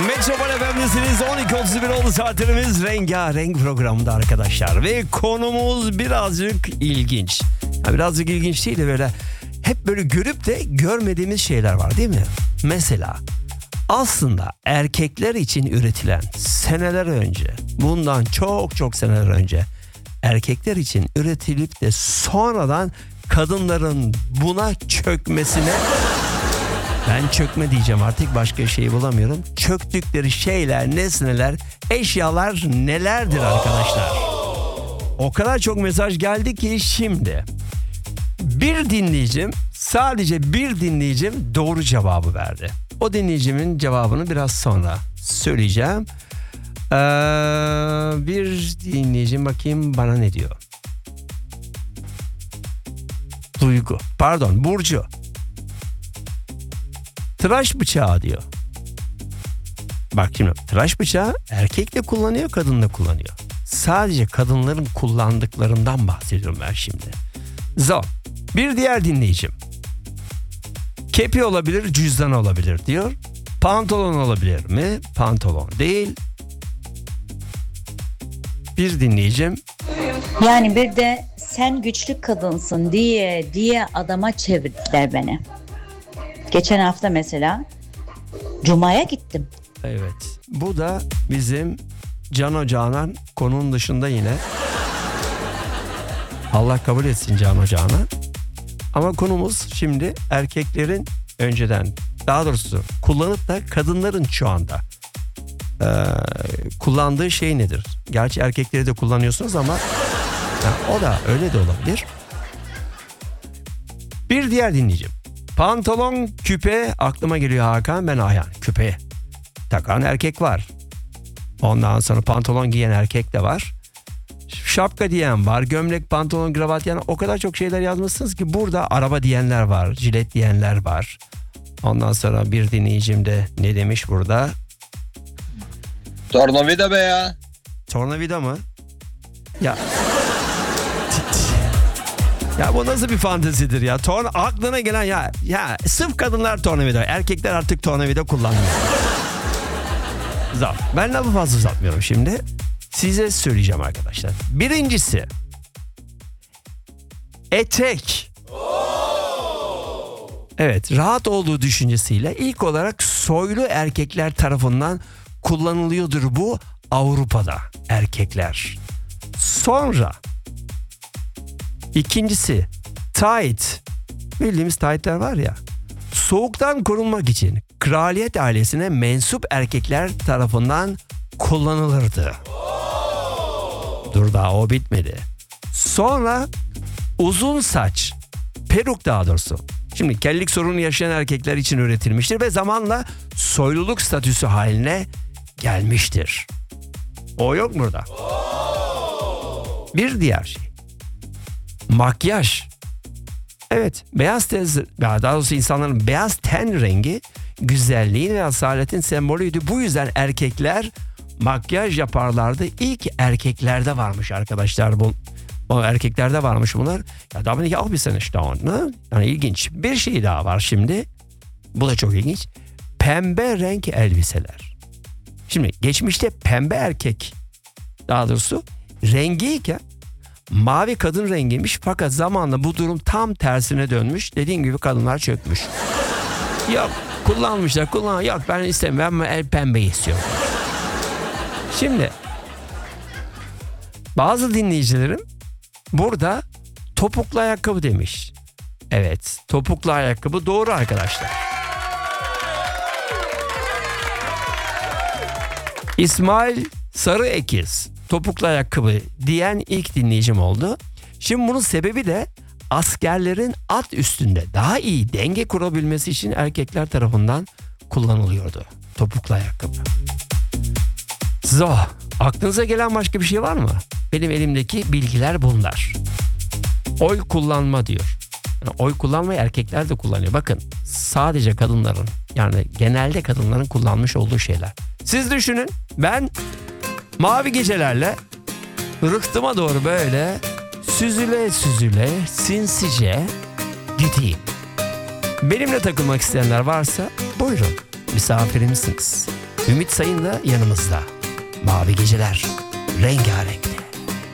Metropol FM'desiniz. 12.31 oldu saatlerimiz. Rengarenk programda arkadaşlar. Ve konumuz birazcık ilginç. Ya birazcık ilginç değil de böyle hep böyle görüp de görmediğimiz şeyler var değil mi? Mesela aslında erkekler için üretilen seneler önce, bundan çok seneler önce erkekler için üretilip de sonradan kadınların buna çökmesine, ben çökme diyeceğim artık, başka şey bulamıyorum. Çöktükleri şeyler, nesneler, eşyalar nelerdir arkadaşlar? O kadar çok mesaj geldi ki şimdi bir dinleyicim, sadece bir dinleyicim doğru cevabı verdi. O dinleyicimin cevabını biraz sonra söyleyeceğim. Bir dinleyicim bakayım bana ne diyor. Burcu. Tıraş bıçağı diyor. Bak şimdi tıraş bıçağı erkek de kullanıyor, kadın da kullanıyor. Sadece kadınların kullandıklarından bahsediyorum ben şimdi. Bir diğer dinleyicim. Kepi olabilir, cüzdan olabilir diyor. Pantolon olabilir mi? Pantolon değil. Bir dinleyicim. Yani bir de sen güçlü kadınsın diye adama çevirdiler beni. Geçen hafta mesela Cuma'ya gittim. Evet. Bu da bizim Cano Canan, konunun dışında yine. Allah kabul etsin Cano Canan. Ama konumuz şimdi erkeklerin önceden, daha doğrusu kullanıp da kadınların şu anda kullandığı şey nedir? Gerçi erkekleri de kullanıyorsunuz ama o da öyle de olabilir. Bir diğer dinleyicim. Pantolon, küpe aklıma geliyor Hakan, ben Ayhan. Küpe takan erkek var. Ondan sonra pantolon giyen erkek de var. Şapka diyen var. Gömlek, pantolon, kravat, yani o kadar çok şeyler yazmışsınız ki burada araba diyenler var. Jilet diyenler var. Ondan sonra bir dinleyicim de ne demiş burada? Tornavida be ya. Tornavida mı? Ya. Ya bu nasıl bir fantezidir ya? Aklına gelen ya sırf kadınlar tornavida. Erkekler artık tornavida kullanmıyor. Ben lafı fazla uzatmıyorum şimdi. Size söyleyeceğim arkadaşlar. Birincisi etek. Evet, rahat olduğu düşüncesiyle ilk olarak soylu erkekler tarafından kullanılıyordur bu Avrupa'da erkekler. Sonra ikincisi tight. Bildiğimiz tight'ler var ya. Soğuktan korunmak için kraliyet ailesine mensup erkekler tarafından kullanılırdı. Dur daha o bitmedi. Sonra uzun saç, peruk daha doğrusu. Şimdi kellik sorunu yaşayan erkekler için üretilmiştir ve zamanla soyluluk statüsü haline gelmiştir. O yok burada. Bir diğer şey. Makyaj. Evet, daha doğrusu insanların beyaz ten rengi güzelliğin ve asaletin sembolüydü. Bu yüzden erkekler makyaj yaparlardı. İlk erkeklerde varmış arkadaşlar. O erkeklerde varmış bunlar. Ya da beni auch bir sene staunen. Yani ilginç. Bir şey daha var şimdi. Bu da çok ilginç. Pembe renk elbiseler. Şimdi geçmişte pembe erkek, daha doğrusu rengiyken mavi kadın rengiymiş, fakat zamanla bu durum tam tersine dönmüş. Dediğim gibi kadınlar çökmüş. Yok yok ben istemiyorum, ben pembeyi istiyorum. Şimdi bazı dinleyicilerim burada topuklu ayakkabı demiş. Evet, topuklu ayakkabı doğru arkadaşlar. İsmail Sarıekiz topuklu ayakkabı diyen ilk dinleyicim oldu. Şimdi bunun sebebi de askerlerin at üstünde daha iyi denge kurabilmesi için erkekler tarafından kullanılıyordu topuklu ayakkabı. Aklınıza gelen başka bir şey var mı? Benim elimdeki bilgiler bunlar. Oy kullanma diyor. Yani oy kullanmayı erkekler de kullanıyor. Bakın, sadece kadınların, yani genelde kadınların kullanmış olduğu şeyler. Siz düşünün, ben mavi gecelerle rıhtıma doğru böyle süzüle sinsice gideyim. Benimle takılmak isteyenler varsa buyurun, misafirimsiniz. Ümit Sayın da yanımızda. Mavi Geceler rengarenkti.